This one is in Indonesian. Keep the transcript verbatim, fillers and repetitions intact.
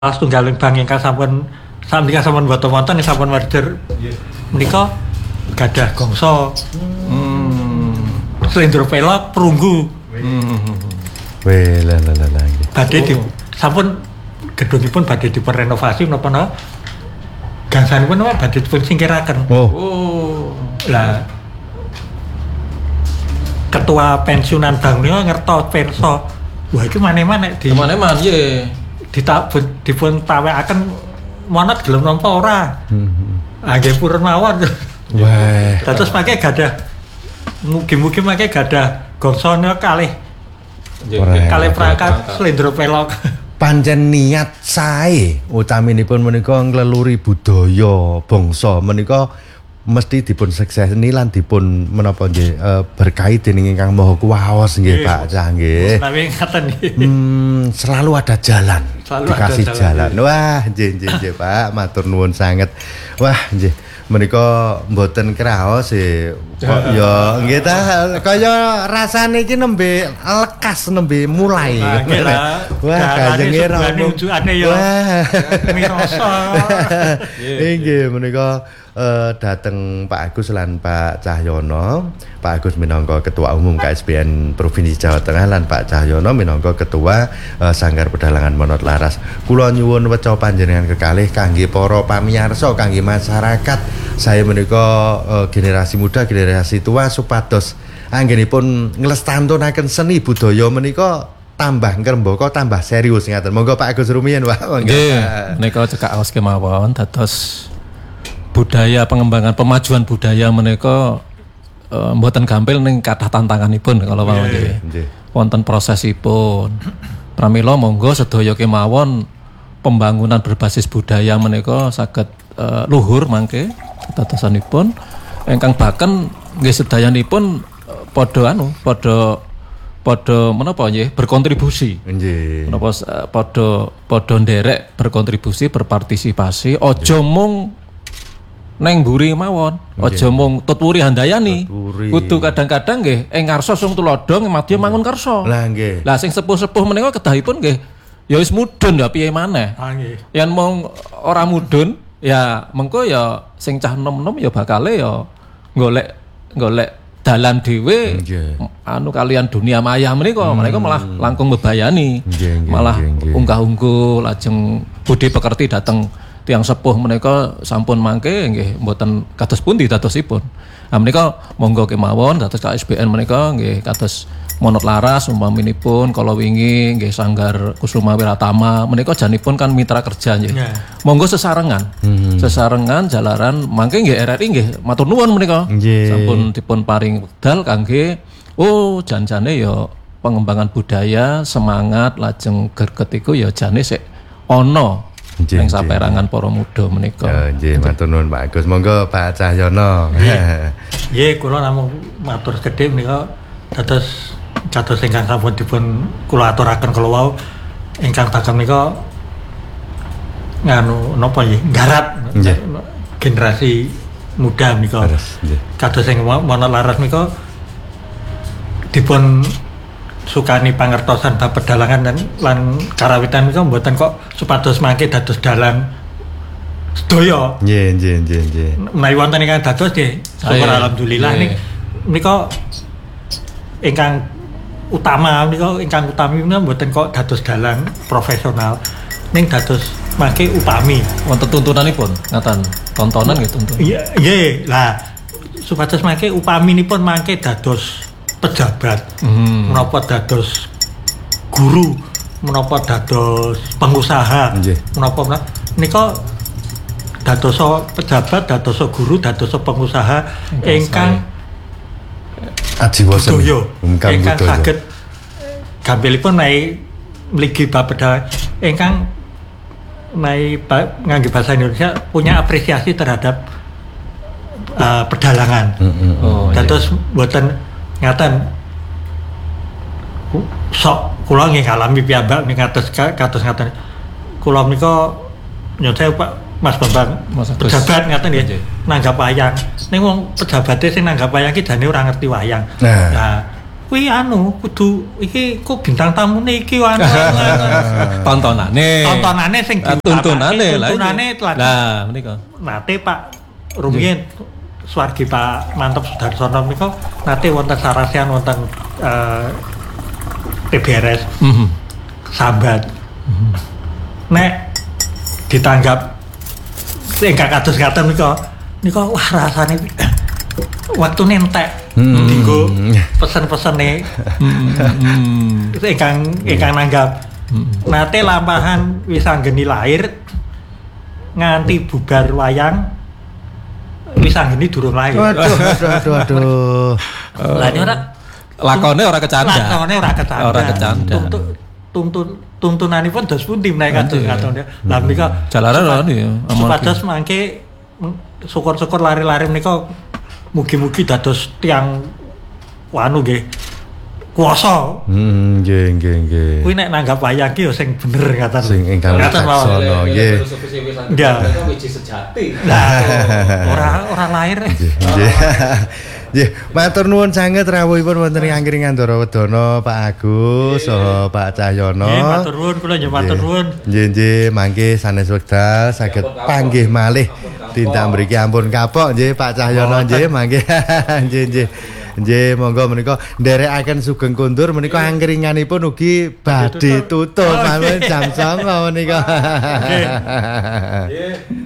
Setunggaling bank ingkang sampun sampun sampun boten wonten ing sampun merger menika gadah gongso hmm. Slendro pelok perunggu hmm. Weh la la la la badhe di sampun gedungipun badhe dipun renovasi menapa napa gangsanipun napa badhe dipun singkiraken oh, oh. Lah ketua pensiunan bank niku ngertos perso wah iki maneh-maneh di maneh-maneh nggih ditabut dipun pawekaken monot gelem nampa ora. Heeh. Ah nggih purun mawon. Wah. Terus mangke gadah mugi-mugi mangke gadah gongsone kalih kalih perangkat slendro pelok. Pancen niat sae utaminipun menika ngleluri budaya bangsa menika mesti dipun suksesni lan dipun menapa nggih uh, berkait dening ingkang Maha Kuwaos nggih Pak Cah nggih. Menawi ngaten nggih. Hmm, selalu ada jalan. Selalu dikasih ada jalan. jalan. Wah, nggih nggih nggih Pak, matur nuwun sanget. Wah, nggih menika mboten kraos e kok ya nggih ta kaya rasane iki nembe lekas nembe mulai. Wah, kajenge ra unjukane ya. Miroso. Nggih menika Uh, dateng Pak Agus lan Pak Cahyono. Pak Agus minangka Ketua Umum K S B N Provinsi Jawa Tengah lan Pak Cahyono minangka Ketua uh, Sanggar Pedalangan Monot Laras. Kula nyuwun weca panjenengan kekalih kangge para pamirsa, kangge masyarakat. Saya menika uh, generasi muda, generasi tua supados anggenipun nglestantunaken seni budaya menika tambah ngrembaka, tambah serius ngaten. Monggo Pak Agus rumiyin, Pak. Monggo. Nggih, menika cekak aos kemawon dados budaya pengembangan pemajuan budaya menika uh, mboten gampil ning kathah tantanganipun kalau wau nggih. Wonten prosesipun. Pramila monggo sedaya kemawon pembangunan berbasis budaya menika saged uh, luhur mangke dadosanipun ingkang baken nggih sedayanipun uh, padha anu padha padha menapa nggih berkontribusi. Nggih. Menapa uh, padha padha nderek berkontribusi berpartisipasi aja mung neng mburi mawon, aja mung tutwuri handayani. Kudu kadang-kadang nggih ing ngarsa sing tuladha madya mangun karsa. Lah nggih. Lah sing sepuh-sepuh menika kedahipun nggih ya wis mudhun ya piye maneh. Ah nggih. Yen mung ora mudhun ya mengko ya sing cah nom-nom ya bakale ya golek golek dalan dhewe anu kalian dunia maya menika hmm. mereka malah langkung bebayani. Nge, nge, malah unggah-ungguh lajeng budi pekerti dateng tiang sepuh menika sampun mangke nggih mboten kados pundi dadosipun. Nah menika monggo kemawon dados K S B N menika nggih kados Monot Laras umpaminipun kala wingi nggih Sanggar Kusuma Wiratama menika janipun kan mitra kerja nggih. Yeah. Monggo sesarengan. Hmm. Sesarengan jalaran mangke nggih R R I nggih matur nuwun menika. Yeah. Sampun dipun paring wekdal kangge oh janjane ya pengembangan budaya semangat lajeng greget iku ya jane sik ana yang saperangan para muda menika. Ya nggih matur nuwun Pak Agus. Monggo Pak Cahyono. Nggih kula namung matur gedhe menika dados kados ingkang sampun dipun kula aturaken kala wau ingkang bagem menika nganu napa nggih nggarap generasi muda menika. Kados sing Monot Laras menika dipun sukani pangertosan bab pedalangan dan lan karawitan menika mboten kok supados mangke dados dalang sedaya. Nggih, nggih, nggih, nggih. Menawi wonten ingkang dados nggih, syukur alhamdulillah nih menika ingkang utama menika ingkang utami menika mboten kok dados dalang profesional ning dados mangke upami wonten tuntunanipun ngaten tontonan nggih tuntun. Iya, nggih. Lah supados mangke upaminipun mangke dados pejabat, hmm. menapa dados guru, menapa dados pengusaha, yeah. menapa nika dados pejabat, dados guru, dados pengusaha ingkang adiwasen ingkang saged gampilipun naik mligi bab pedalangan ingkang naik ngangge basa Indonesia punya apresiasi terhadap uh, pedalangan. Mm-hmm. Oh, dados mboten ngaten sok kula nggih ngalami piyambak ning kados kados ngaten kula menika nyote Pak Mas Bambang pejabat ngaten nggih nanggap wayang ning wong pejabate sing nanggap wayang ki jane ora ngerti wayang. Nah kuwi anu kudu iki kok bintang tamune iki anu. Tontonane. Tontonane sing tuntunane lah. Tuntunane lah menika. Nate Pak rumiyin Swargi Pak Mantep Sudarsono menika nate wonten sarasian wonten uh, T B R S. Mhm. Sambat. Mhm. Nek ditanggap ingkang kados ngaten nika nika wah rasane waktune entek Hmm. dienggo pesen-pesene Hmm. ingkang ingkang nanggap nate lampahan wis anggeni lahir nganti bubar wayang wis anggeni durung lahir. Waduh, waduh, waduh, waduh. Lah ini ora Lakone ora kecanda. lakone ora kecanda. Ora kecanda. Tuntun tuntun tuntunanipun dos pundi menawi kados ngaten. Lah menika Jalaran ora ya. supados mangke syukur-syukur lari-lari menika mugi-mugi dados tiyang wanu nggih kuwasa. Hmm, nggih, nggih, nggih. Kuwi nek nanggap wayang ki ya sing bener ngaten. Sing ingkang Ngaten mawon. wicaksana nggih. Ya. Wiji sejati. Lah ora ora lahir. Nggih. Nggih, matur nuwun sanget rawuhipun wonten ing Angkringan Ndarawedana Pak Agus saha Pak Cahyono. Nggih, matur nuwun kula nggih matur nuwun. Nggih, nggih, mangke sanes wekdal saged panggih malih tindak mriki ampun kapok nggih Pak Cahyono nggih mangke. Nggih, nggih. Nggih, monggo menika nderekaken Sugeng Kundur menika angkringanipun ugi badhe tutup mawon jam songo menika. Nggih.